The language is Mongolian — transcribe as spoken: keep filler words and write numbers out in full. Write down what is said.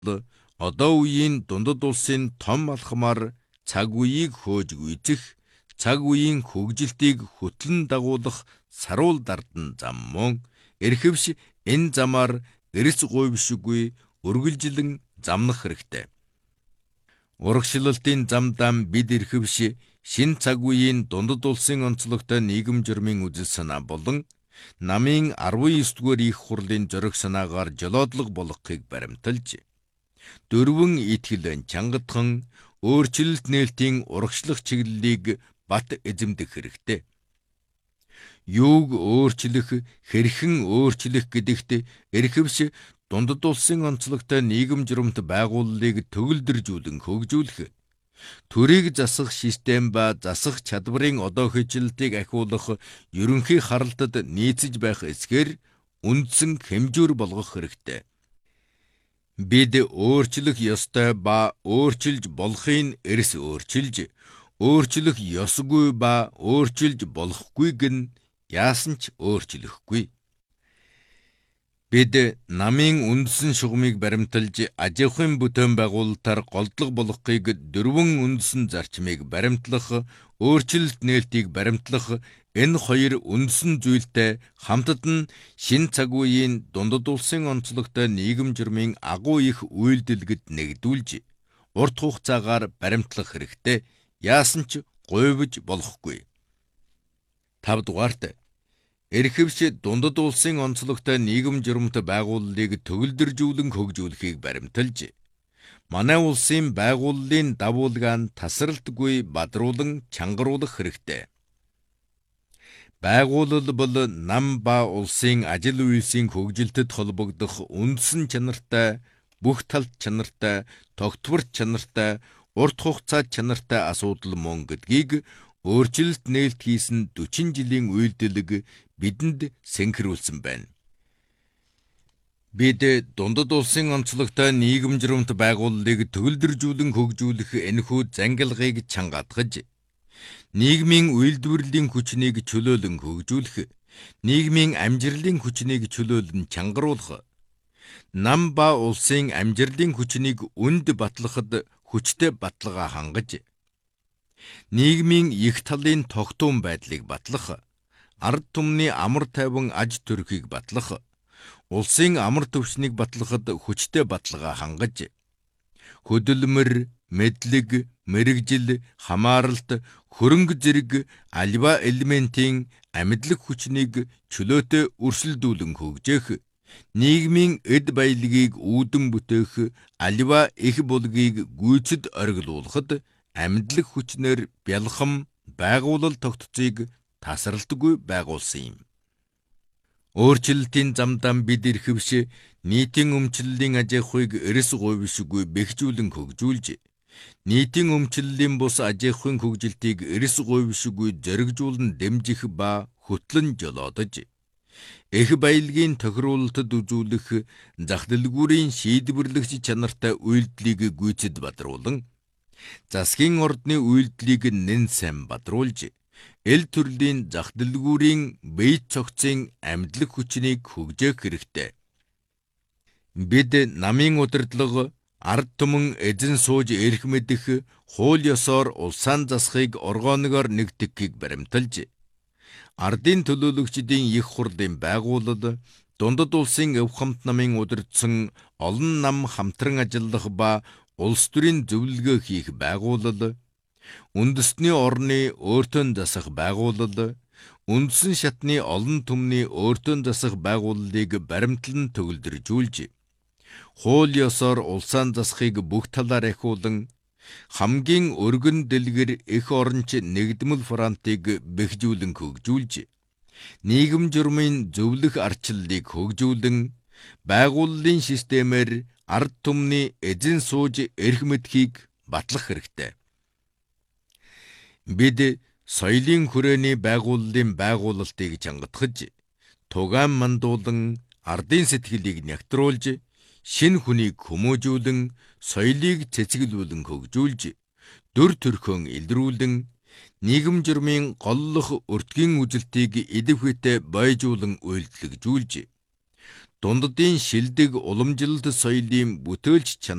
одоо үеийн дундад улсын том алхмаар цаг үеийг хөөж гүйцэх, цаг үеийн хөгжилтийг хөтлөн дагуулах саруул дардан зам мөн эрхэвш энэ замаар эрс гуйвшгүй үргэлжилэн замнах хэрэгтэй. Урагшлалтын замдаа бид эрхэвш шин цаг үеийн дундад улсын онцлогтой нийгэм журмын үзэл санаа болон намын арван есдүгээр их хурлын зориг санаагаар жолоодлого болгохыг баримталж, дөрвөн итгэл чангатхан өөрчлөлт нээлтийн урагшлах чиглэлийг бат эзэмдэх хэрэгтэй. Юуг өөрчлөх, хэрхэн өөрчлөх гэдэгт эрхэвш дундад улсын онцлогтой нийгэм журамт байгууллыг төгөлдржүүлэн хөгжүүлэх, төрийг засах систем ба засах чадварын одоохижилтыг ахиулах ерөнхий харалтад нийцэж байх эсгээр үндсэн хэмжүүр болгох хэрэгтэй. Бид өөрчлөх ёстой ба өөрчилж болохын эрс өөрчилж, өөрчлөх ёсгүй ба өөрчилж болохгүйг нь яасан ч өөрчлөхгүй. Бид намын үндсэн шугамыг баримталж, ажихын бүтээн байгуулалтаар голдлого болгохыг дөрвөн үндсэн зарчмыг баримтлах, өөрчлөлт нээлтийг баримтлах, энэ хоёр үндсэн зүйлтэй хамтад нь шин цаг үеийн дундад улсын онцлогтой нийгэм журмын агуу их үйлдэлгэд нэгдүүлж, урт хугацаагаар баримтлах хэрэгтэй. Яасан ч гуйвж болохгүй. тавдугаарт эрхэвч дундад улсын онцлогтой нийгэм журамт байгууллыг төгөлдржүүлэн хөгжүүлэхийг баримталж, манай улсын байгууллын дагуулгаан тасралтгүй бадруулан чангаруулах хэрэгтэй. Байгууллал бол нам ба улсын ажил үйлсийн хөгжилтэд холбогдох үндсэн чанартай, бүх талт чанартай, тогтворт чанартай, урт хугацаа чанартай асуудал мөн гэдгийг өөрчлөлт нээлт хийсэн дөрвөн жилийн үйлдэлэг бидэнд сэнхрүүлсэн байна. Бид дундад улсын онцлогтой нийгэм журамт байгууллыг төгөлдржүүлэн хөгжүүлэх энэхүү зангилгыг чангатгаж, нийгмийн үйлдвэрлэлийн хүчнийг чөлөөлөн хөгжүүлэх, нийгмийн амжирлын хүчнийг чөлөөлөн чангаруулах, нам ба улсын амжирлын хүчнийг үнд батлахад хүчтэй баталгаа хангаж, нийгмийн их талын тогтуун байдлыг батлах, ард түмний амар тайван аж төрхийг батлах, улсын амар төвчнийг батлахад хүчтэй баталгаа хангаж, хөдөлмөр, мэдлэг, мэрэгжил, хамааралт, хөрөнгө зэрэг альва элементийн амьдлаг хүчнийг чөлөөтэй өрсөлдүүлэн хөгжөөх, нийгмийн эд баялагийг үүдэн бүтээх, альва их булгийг гүйцэд оргилуулахад амьдлаг хүчнэр бялхам байгуулал тогтцыг тасралтгүй байгуулсан юм. Өөрчлөлтийн замдаа бид эрхэвш нийтийн өмчлөлийн ажихуйг эрс гуйвшгүй бэхжүүлэн хөгжүүлж, нийтийн өмчлөлийн бус ажихуйн хөгжилтийг эрс гуйвшгүй зоригжуулан дэмжих ба хөтлөн жолоодож, эх баялагын тохируулалтад үзүүлэх зах дэлгүүрийн шийдвэрлэгч чанартай үйлдэлийг гүйцэд бадруулан, засгийн ордны үйлдэлийг нэн сайн бадруулж, эл төрлийн зах дэлгүүрийн бие цогцын амьдлаг хүчнийг хөгжөөх хэрэгтэй. Бид намын удирдлага, ард түмэн эзэн сууж эрх мэдэх, хууль ёсоор улсаан засахыг оргооногоор нэгтгэхийг баримталж, ардын төлөөлөгчдийн их хурлын байгууллал, дундад улсын өв хамт намын удирдсан олон нам хамтран ажиллах ба улс төрийн зөвлөгөө хийх байгууллал, үндэстний орны өөртөө засах байгууллал, үндсэн шатны олон түмний өөртөө засах байгууллыг баримтлан төгөлдржүүлж, хууль ёсоор улсаан засахыг бүх талаар ахиулан, хамгийн өргөн дэлгэр эх оронч нэгдмэл фронтыг бэхжүүлэн хөгжүүлж, нийгэм журмын зөвлөх арчлалыг хөгжүүлэн, байгууллын системээр ард түмний эзэн сууж эрх мэдхийг батлах хэрэгтэй. Бид соёлын хүрээний байгууллын байгуулалтыг чангатгаж, тугаан мандуулан, ардын сэтгэлийг нягтруулж, шин хүнийг хүмүүжүүлэн, соёлыг цэцгэлүүлэн хөгжүүлж, дүр төрхөн илрүүлэн, нийгэм журмын голлох өртгийн үзэлтийг идэвхтэй бойжуулан үйлдэлгжүүлж, дундадын шилдэг уламжилт соёлын бүтээлч чанар